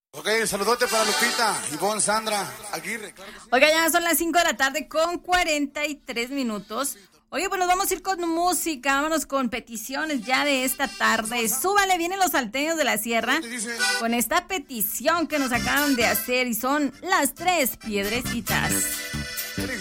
Ok, saludote para Lupita, Ivonne, Sandra, Aguirre. Oiga, ya son las 5 de la tarde con 43 minutos. Oye, pues nos vamos a ir con música, vámonos con peticiones ya de esta tarde. Súbale, vienen los salteños de la sierra con esta petición que nos acaban de hacer y son las 3 piedrecitas.